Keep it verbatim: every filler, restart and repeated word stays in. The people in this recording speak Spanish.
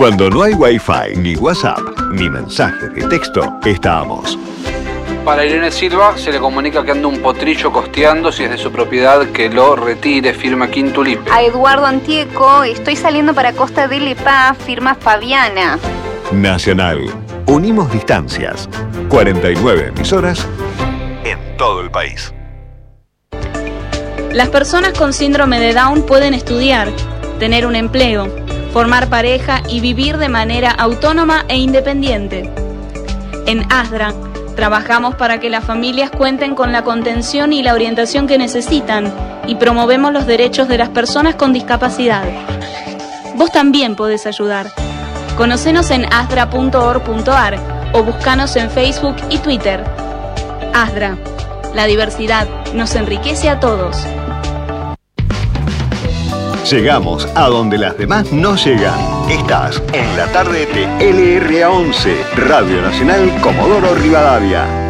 Cuando no hay Wi-Fi, ni WhatsApp, ni mensajes de texto, estamos. Para Irene Silva se le comunica que anda un potrillo costeando, si es de su propiedad que lo retire, firma Quintulipe. A Eduardo Antieco, estoy saliendo para Costa del Epá, firma Fabiana. Nacional. Unimos distancias. cuarenta y nueve emisoras en todo el país. Las personas con síndrome de Down pueden estudiar, tener un empleo, formar pareja y vivir de manera autónoma e independiente. En ASDRA, trabajamos para que las familias cuenten con la contención y la orientación que necesitan y promovemos los derechos de las personas con discapacidad. Vos también podés ayudar. Conocenos en asdra punto org punto ar o buscanos en Facebook y Twitter. ASDRA. La diversidad nos enriquece a todos. Llegamos a donde las demás no llegan. Estás en la tarde de L R A once, Radio Nacional Comodoro Rivadavia.